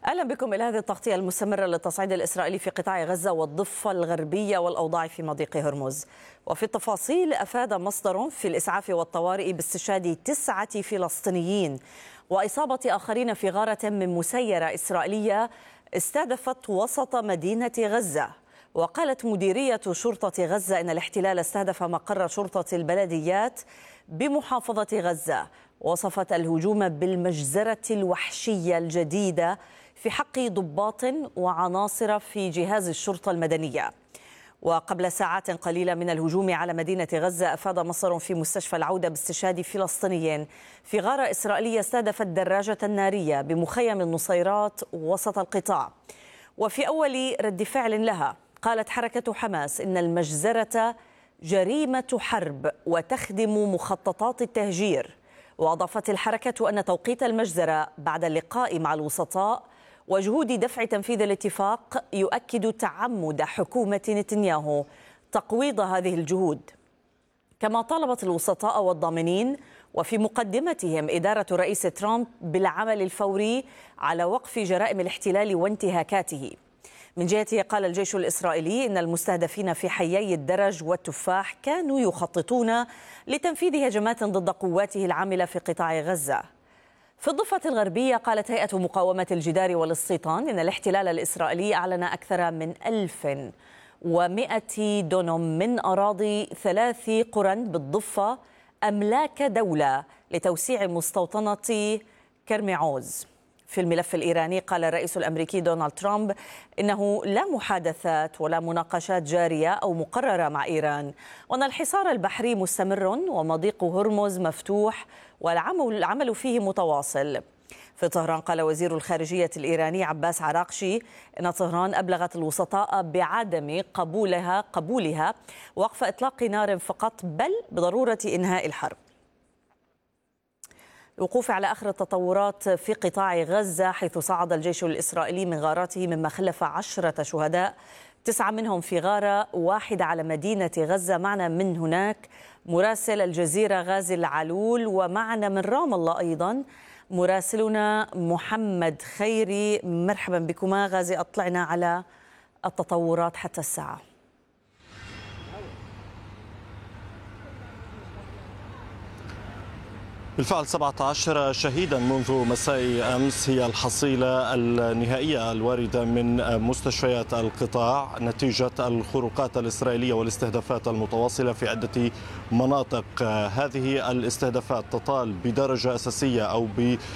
أهلا بكم إلى هذه التغطية المستمرة للتصعيد الإسرائيلي في قطاع غزة والضفة الغربية والأوضاع في مضيق هرمز. وفي التفاصيل، أفاد مصدر في الإسعاف والطوارئ باستشهاد 9 فلسطينيين وإصابة آخرين في غارة من مسيرة إسرائيلية استهدفت وسط مدينة غزة. وقالت مديرية شرطة غزة إن الاحتلال استهدف مقر شرطة البلديات بمحافظة غزة، وصفت الهجوم بالمجزرة الوحشية الجديدة في حق ضباط وعناصر في جهاز الشرطة المدنية. وقبل ساعات قليلة من الهجوم على مدينة غزة، أفاد مصدر في مستشفى العودة باستشهاد فلسطينيين في غارة إسرائيلية استهدفت دراجة نارية بمخيم النصيرات وسط القطاع. وفي أول رد فعل لها، قالت حركة حماس إن المجزرة جريمة حرب وتخدم مخططات التهجير. وأضافت الحركة أن توقيت المجزرة بعد اللقاء مع الوسطاء وجهود دفع تنفيذ الاتفاق يؤكد تعمد حكومة نتنياهو تقويض هذه الجهود. كما طالبت الوسطاء والضامنين وفي مقدمتهم إدارة الرئيس ترامب بالعمل الفوري على وقف جرائم الاحتلال وانتهاكاته. من جهته، قال الجيش الإسرائيلي إن المستهدفين في حيي الدرج والتفاح كانوا يخططون لتنفيذ هجمات ضد قواته العاملة في قطاع غزة. في الضفة الغربية، قالت هيئة مقاومة الجدار والاستيطان إن الاحتلال الإسرائيلي أعلن أكثر من 1100 دونم من أراضي 3 قرى بالضفة أملاك دولة لتوسيع مستوطنة كرم عوز. في الملف الإيراني، قال الرئيس الأمريكي دونالد ترامب إنه لا محادثات ولا مناقشات جارية أو مقررة مع إيران، وأن الحصار البحري مستمر ومضيق هرمز مفتوح والعمل فيه متواصل. في طهران، قال وزير الخارجية الإيراني عباس عراقشي إن طهران أبلغت الوسطاء بعدم قبولها وقف إطلاق نار فقط، بل بضرورة إنهاء الحرب. الوقوف على آخر التطورات في قطاع غزة، حيث صعد الجيش الإسرائيلي من غاراته مما خلف 10 شهداء، 9 منهم في غارة واحدة على مدينة غزة. معنا من هناك مراسل الجزيرة غازي العلول، ومعنا من رام الله أيضا مراسلنا محمد خيري. مرحبا بكما غازي، أطلعنا على التطورات حتى الساعة. بالفعل 17 شهيدا منذ مساء أمس هي الحصيلة النهائية الواردة من مستشفيات القطاع نتيجة الخروقات الإسرائيلية والاستهدافات المتواصلة في عدة مناطق. هذه الاستهدافات تطال بدرجة أساسية أو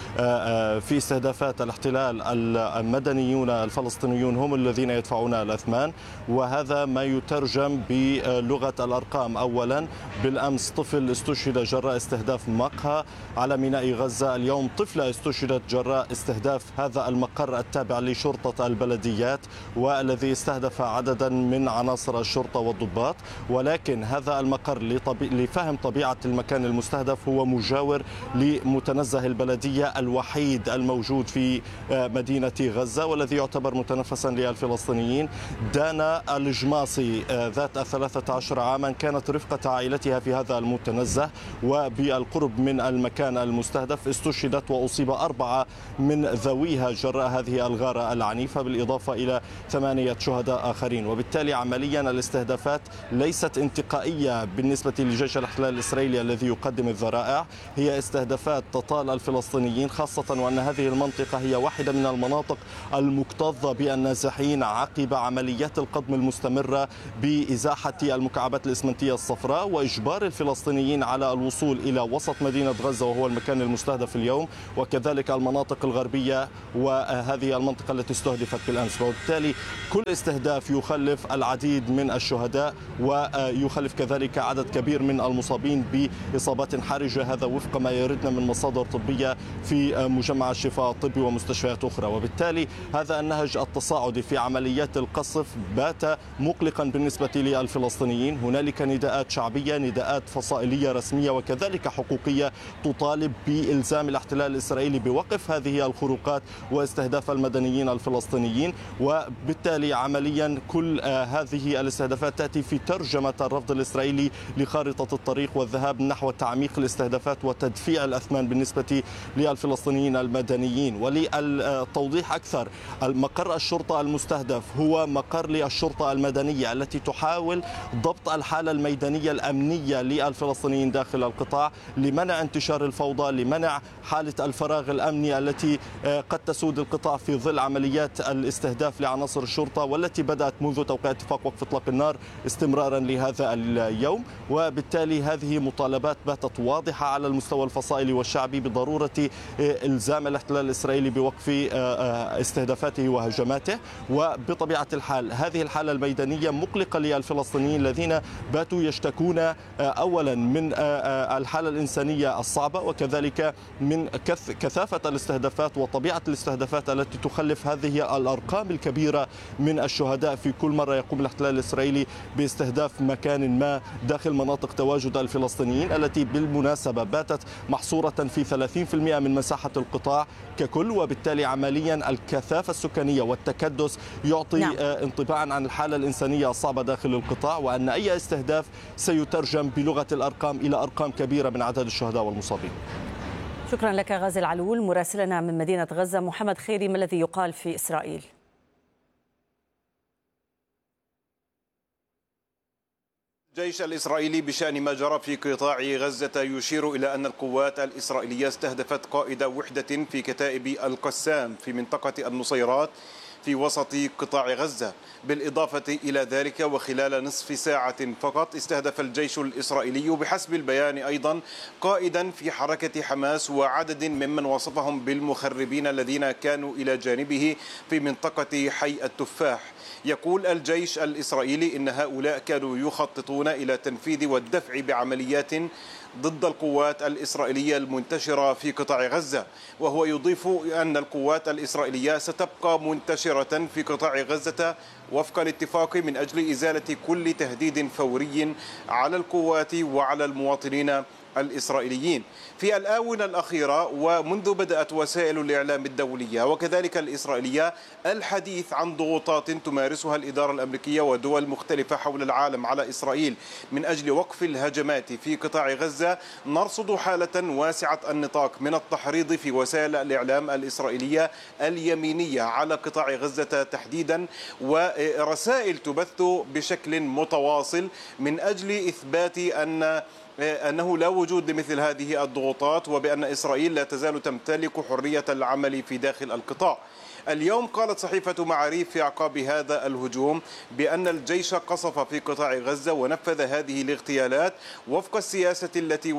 في استهدافات الاحتلال المدنيون الفلسطينيون هم الذين يدفعون الأثمان، وهذا ما يترجم بلغة الأرقام. أولا، بالأمس طفل استشهد جراء استهداف مقهى على ميناء غزة. اليوم طفلة استشهدت جراء استهداف هذا المقر التابع لشرطة البلديات والذي استهدف عددا من عناصر الشرطة والضباط. ولكن هذا المقر لفهم طبيعة المكان المستهدف هو مجاور لمتنزه البلدية الوحيد الموجود في مدينة غزة والذي يعتبر متنفسا للفلسطينيين. دانا الجماصي ذات 13 عاما كانت رفقة عائلتها في هذا المتنزه، وبالقرب من المكان المستهدف استشهدت وأصيب 4 من ذويها جراء هذه الغارة العنيفة، بالإضافة إلى 8 شهداء آخرين. وبالتالي عمليا الاستهدافات ليست انتقائية بالنسبة لجيش الاحتلال الإسرائيلي الذي يقدم الذرائع، هي استهدافات تطال الفلسطينيين، خاصة وأن هذه المنطقة هي واحدة من المناطق المكتظة بالنازحين عقب عمليات القضم المستمرة بإزاحة المكعبات الإسمنتية الصفراء وإجبار الفلسطينيين على الوصول إلى وسط مدينة غزة وهو المكان المستهدف اليوم، وكذلك المناطق الغربية وهذه المنطقة التي استهدفت بالأمس. وبالتالي كل استهداف يخلف العديد من الشهداء ويخلف كذلك عدد كبير من المصابين بإصابات حرجة، هذا وفق ما يردنا من مصادر طبية في مجمع الشفاء الطبي ومستشفيات أخرى. وبالتالي هذا النهج التصاعدي في عمليات القصف بات مقلقا بالنسبة للفلسطينيين. هنالك نداءات شعبية، نداءات فصائلية رسمية وكذلك حقوقية تطالب بإلزام الاحتلال الإسرائيلي بوقف هذه الخروقات واستهداف المدنيين الفلسطينيين. وبالتالي عمليا كل هذه الاستهدافات تأتي في ترجمة الرفض الإسرائيلي لخارطة الطريق والذهاب نحو تعميق الاستهدافات وتدفيع الأثمان بالنسبة للفلسطينيين المدنيين. وللتوضيح أكثر، مقر الشرطة المستهدف هو مقر للشرطة المدنية التي تحاول ضبط الحالة الميدانية الأمنية للفلسطينيين داخل القطاع لمنع انتشار الفوضى، لمنع حالة الفراغ الأمني التي قد تسود القطاع في ظل عمليات الاستهداف لعناصر الشرطة والتي بدأت منذ توقيع اتفاق وقف إطلاق النار استمرارا لهذا اليوم. وبالتالي هذه مطالبات باتت واضحة على المستوى الفصائلي والشعبي بضرورة إلزام الاحتلال الإسرائيلي بوقف استهدافاته وهجماته. وبطبيعة الحال هذه الحالة الميدانية مقلقة للفلسطينيين الذين باتوا يشتكون أولا من الحالة الإنسانية الصعبة وكذلك من كثافة الاستهدافات وطبيعة الاستهدافات التي تخلف هذه الأرقام الكبيرة من الشهداء في كل مرة يقوم الاحتلال الإسرائيلي باستهداف مكان ما داخل مناطق تواجد الفلسطينيين التي بالمناسبة باتت محصورة في 30% من مساحة القطاع ككل. وبالتالي عمليا الكثافة السكانية والتكدس يعطي انطباعا عن الحالة الإنسانية الصعبة داخل القطاع، وأن أي استهداف سيترجم بلغة الأرقام إلى أرقام كبيرة من عدد الشهداء والمصابين. شكرا لك غازي العلول مراسلنا من مدينة غزة. محمد خيري، ما الذي يقال في إسرائيل؟ الجيش الإسرائيلي بشأن ما جرى في قطاع غزة يشير إلى أن القوات الإسرائيلية استهدفت قائد وحدة في كتائب القسام في منطقة النصيرات في وسط قطاع غزة. بالإضافة إلى ذلك وخلال نصف ساعة فقط استهدف الجيش الإسرائيلي بحسب البيان أيضا قائدا في حركة حماس وعدد ممن وصفهم بالمخربين الذين كانوا إلى جانبه في منطقة حي التفاح. يقول الجيش الإسرائيلي إن هؤلاء كانوا يخططون إلى تنفيذ والدفع بعمليات ضد القوات الإسرائيلية المنتشرة في قطاع غزة. وهو يضيف أن القوات الإسرائيلية ستبقى منتشرة في قطاع غزة وفق الاتفاق من أجل إزالة كل تهديد فوري على القوات وعلى المواطنين الإسرائيليين. في الآونة الأخيرة ومنذ بدأت وسائل الإعلام الدولية وكذلك الإسرائيلية الحديث عن ضغوطات تمارسها الإدارة الأمريكية ودول مختلفة حول العالم على إسرائيل من أجل وقف الهجمات في قطاع غزة، نرصد حالة واسعة النطاق من التحريض في وسائل الإعلام الإسرائيلية اليمينية على قطاع غزة تحديدا، ورسائل تبث بشكل متواصل من أجل إثبات أنه لا وجود لمثل هذه الضغوطات وبأن إسرائيل لا تزال تمتلك حرية العمل في داخل القطاع. اليوم قالت صحيفة معاريف في أعقاب هذا الهجوم بأن الجيش قصف في قطاع غزة ونفذ هذه الاغتيالات وفق السياسة التي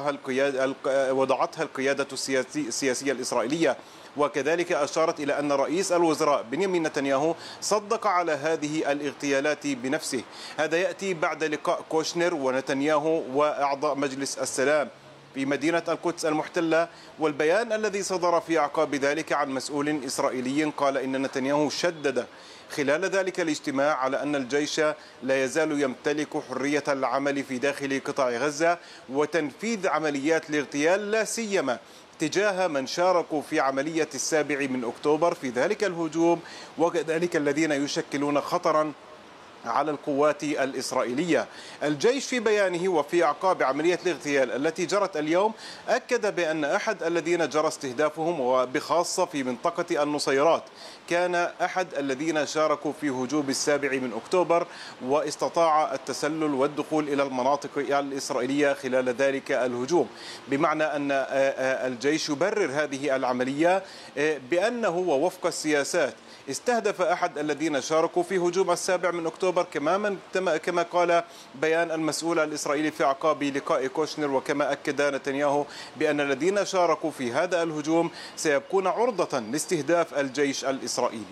وضعتها القيادة السياسية الإسرائيلية. وكذلك أشارت إلى أن رئيس الوزراء بنيامين نتنياهو صدق على هذه الاغتيالات بنفسه. هذا يأتي بعد لقاء كوشنر ونتنياهو وأعضاء مجلس السلام في مدينة القدس المحتلة، والبيان الذي صدر في أعقاب ذلك عن مسؤول إسرائيلي قال إن نتنياهو شدد خلال ذلك الاجتماع على أن الجيش لا يزال يمتلك حرية العمل في داخل قطاع غزة وتنفيذ عمليات الاغتيال لا سيما تجاه من شاركوا في عملية 7 أكتوبر في ذلك الهجوم وكذلك الذين يشكلون خطرا على القوات الإسرائيلية. الجيش في بيانه وفي أعقاب عملية الاغتيال التي جرت اليوم أكد بأن أحد الذين جرى استهدافهم وبخاصة في منطقة النصيرات كان أحد الذين شاركوا في هجوم 7 أكتوبر واستطاع التسلل والدخول إلى المناطق الإسرائيلية خلال ذلك الهجوم، بمعنى أن الجيش يبرر هذه العملية بأنه ووفق السياسات استهدف أحد الذين شاركوا في هجوم 7 أكتوبر كما قال بيان المسؤول الإسرائيلي في أعقاب لقاء كوشنر، وكما أكد نتنياهو بأن الذين شاركوا في هذا الهجوم سيكون عرضة لاستهداف الجيش الإسرائيلي.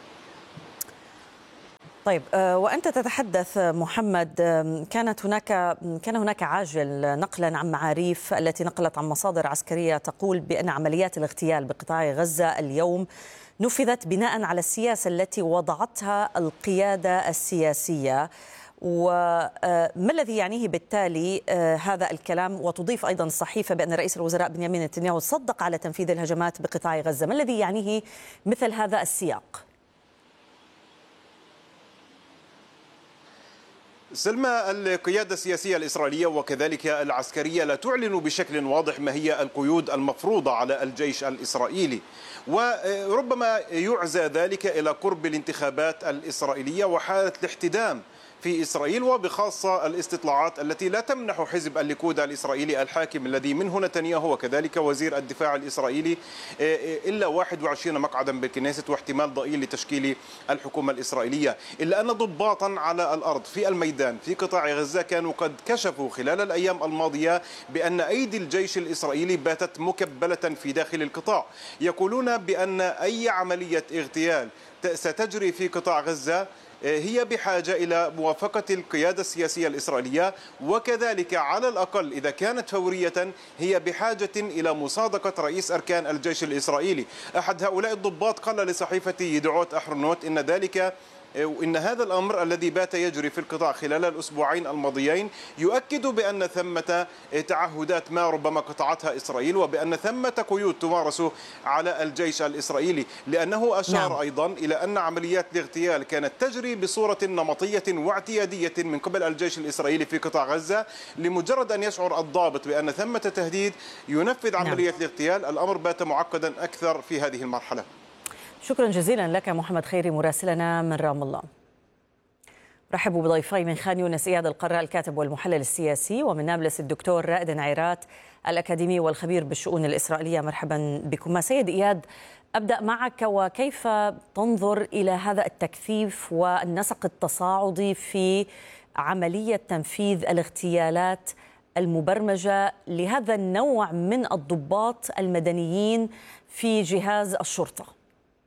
طيب، وأنت تتحدث محمد، كان هناك عاجل نقلا عن معاريف التي نقلت عن مصادر عسكرية تقول بأن عمليات الاغتيال بقطاع غزة اليوم نفذت بناء على السياسة التي وضعتها القيادة السياسية، وما الذي يعنيه بالتالي هذا الكلام؟ وتضيف أيضا الصحيفة بأن رئيس الوزراء بنيامين نتنياهو صدق على تنفيذ الهجمات بقطاع غزة. ما الذي يعنيه مثل هذا السياق؟ سلمى، القيادة السياسية الإسرائيلية وكذلك العسكرية لا تعلن بشكل واضح ما هي القيود المفروضة على الجيش الإسرائيلي، وربما يعزى ذلك إلى قرب الانتخابات الإسرائيلية وحالة الاحتدام في إسرائيل، وبخاصة الاستطلاعات التي لا تمنح حزب الليكود الإسرائيلي الحاكم الذي منه نتنياهو وكذلك وزير الدفاع الإسرائيلي إلا 21 مقعدا بالكنيست واحتمال ضئيل لتشكيل الحكومة الإسرائيلية. إلا أن ضباطا على الأرض في الميدان في قطاع غزة كانوا قد كشفوا خلال الأيام الماضية بأن أيدي الجيش الإسرائيلي باتت مكبلة في داخل القطاع. يقولون بأن أي عملية اغتيال ستجري في قطاع غزة هي بحاجة إلى موافقة القيادة السياسية الإسرائيلية، وكذلك على الأقل إذا كانت فورية هي بحاجة إلى مصادقة رئيس أركان الجيش الإسرائيلي. أحد هؤلاء الضباط قال لصحيفة يدعوت أحرنوت إن هذا الأمر الذي بات يجري في القطاع خلال الأسبوعين الماضيين يؤكد بأن ثمة تعهدات ما ربما قطعتها إسرائيل، وبأن ثمة قيود تمارس على الجيش الإسرائيلي، لأنه أشار أيضا إلى أن عمليات الاغتيال كانت تجري بصورة نمطية واعتيادية من قبل الجيش الإسرائيلي في قطاع غزة. لمجرد أن يشعر الضابط بأن ثمة تهديد ينفذ عملية الاغتيال. الأمر بات معقدا أكثر في هذه المرحلة. شكرا جزيلا لك محمد خيري مراسلنا من رام الله. رحب بضيفي من خان يونس إياد القراء الكاتب والمحلل السياسي، ومن نابلس الدكتور رائد عيرات الأكاديمي والخبير بالشؤون الإسرائيلية. مرحبا بكم. سيد إياد، أبدأ معك، وكيف تنظر إلى هذا التكثيف والنسق التصاعدي في عملية تنفيذ الاغتيالات المبرمجة لهذا النوع من الضباط المدنيين في جهاز الشرطة؟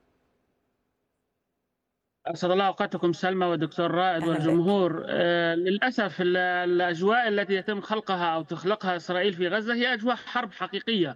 أسعد الله أوقاتكم سلمى والدكتور رائد والجمهور. للأسف الأجواء التي يتم خلقها أو تخلقها إسرائيل في غزة هي أجواء حرب حقيقية.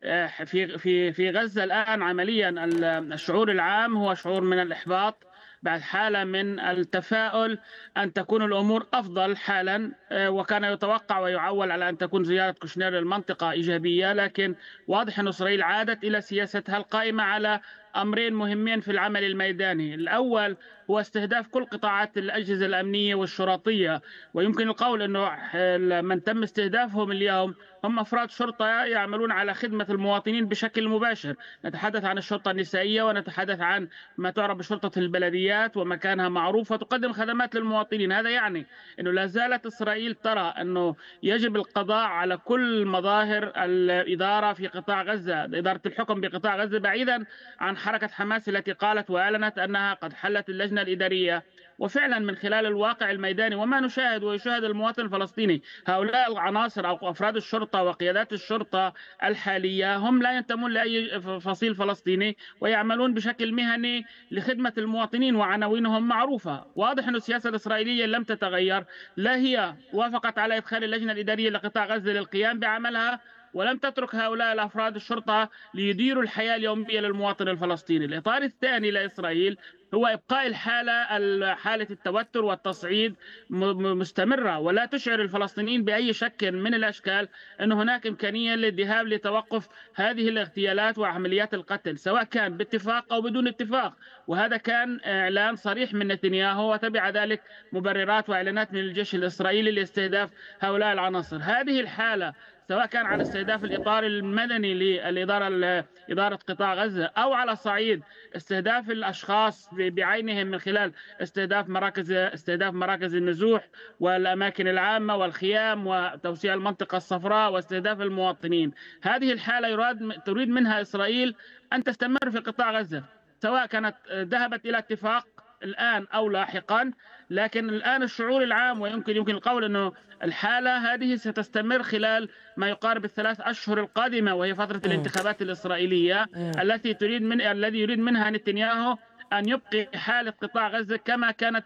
في غزة الآن عمليا الشعور العام هو شعور من الإحباط بعد حالة من التفاؤل أن تكون الأمور أفضل حالا، وكان يتوقع ويعول على أن تكون زيارة كوشنير للمنطقة إيجابية، لكن واضح أن إسرائيل عادت إلى سياستها القائمة على أمرين مهمين في العمل الميداني. الأول هو استهداف كل قطاعات الأجهزة الأمنية والشرطية، ويمكن القول أنه من تم استهدافهم اليوم هم أفراد شرطة يعملون على خدمة المواطنين بشكل مباشر. نتحدث عن الشرطة النسائية، ونتحدث عن ما تعرف بشرطة البلديات ومكانها معروف وتقدم خدمات للمواطنين. هذا يعني أنه لا زالت إسرائيل ترى أنه يجب القضاء على كل مظاهر الإدارة في قطاع غزة، إدارة الحكم بقطاع غزة، بعيدا عن حركة حماس التي قالت وأعلنت أنها قد حلت اللجنة الإدارية. وفعلا من خلال الواقع الميداني وما نشاهد ويشاهد المواطن الفلسطيني، هؤلاء العناصر أو أفراد الشرطة وقيادات الشرطة الحالية هم لا ينتمون لأي فصيل فلسطيني، ويعملون بشكل مهني لخدمة المواطنين، وعناوينهم معروفة. واضح أن السياسة الإسرائيلية لم تتغير، لا هي وافقت على إدخال اللجنة الإدارية لقطاع غزة للقيام بعملها، ولم تترك هؤلاء الأفراد الشرطة ليديروا الحياة اليومية للمواطن الفلسطيني. الإطار الثاني لإسرائيل هو إبقاء حالة التوتر والتصعيد مستمرة، ولا تشعر الفلسطينيين بأي شك من الأشكال أن هناك إمكانية للذهاب لتوقف هذه الاغتيالات وعمليات القتل، سواء كان باتفاق أو بدون اتفاق. وهذا كان إعلان صريح من نتنياهو، وتبع ذلك مبررات وإعلانات من الجيش الإسرائيلي لاستهداف هؤلاء العناصر. هذه الحالة سواء كان على استهداف الإطار المدني لإدارة قطاع غزة، أو على صعيد استهداف الأشخاص بعينهم من خلال استهداف مراكز النزوح والأماكن العامة والخيام وتوسيع المنطقة الصفراء واستهداف المواطنين. هذه الحالة تريد منها إسرائيل أن تستمر في قطاع غزة، سواء كانت ذهبت إلى اتفاق الآن أو لاحقا. لكن الآن الشعور العام، ويمكن القول أنه الحالة هذه ستستمر خلال ما يقارب ال3 أشهر القادمة، وهي فترة الانتخابات الإسرائيلية الذي يريد منها نتنياهو أن يبقي حالة قطاع غزة كما كانت